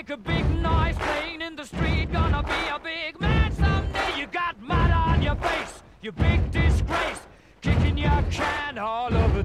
make a big noise playing in the street. Gonna be a big man someday. You got mud on your face, you big disgrace, kicking your can all over